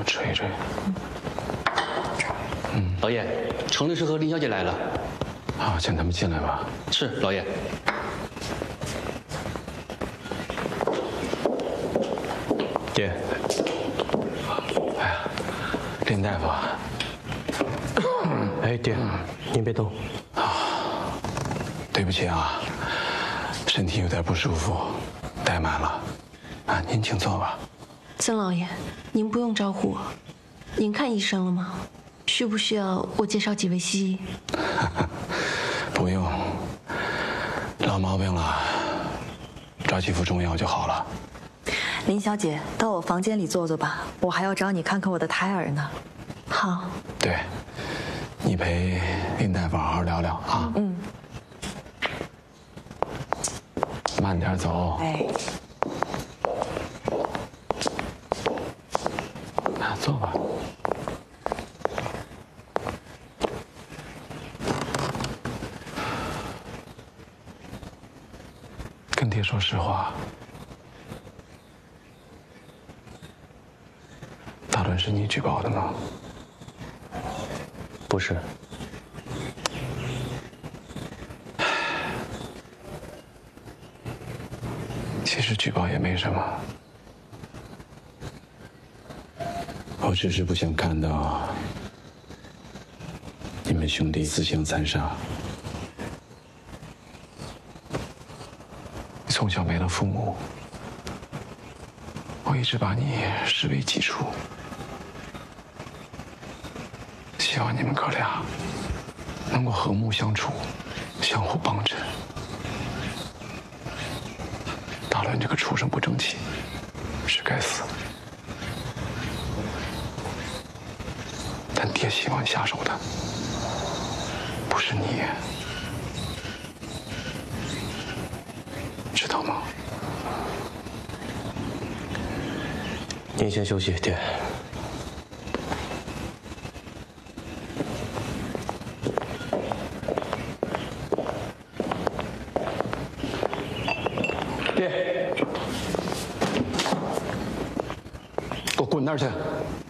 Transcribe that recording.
吹吹。 老爷，程律师和林小姐来了。 啊，请他们进来吧。 是，老爷。 爹。哎呀，林大夫。 哎，爹，您别动。 对不起啊，身体有点不舒服，怠慢了。啊，您请坐吧。 曾老爷，您不用招呼我。您看医生了吗？需不需要我介绍几位西医？ 不用，老毛病了，抓几副中药就好了。 林小姐，到我房间里坐坐吧，我还要找你看看我的胎儿呢。 好。 对，你陪林大夫好好聊聊啊。慢点走。 哎。 坐吧。跟爹说实话，大伦是你举报的吗？ 不是。 其实举报也没什么。我只是不想看到你们兄弟自相残杀。你从小没了父母，我一直把你视为己出，希望你们哥俩能够和睦相处，相互帮衬。大伦这个畜生不争气，是该死。但爹希望下手的不是你，知道吗？ 您先休息，爹。 爹，给我滚那儿去！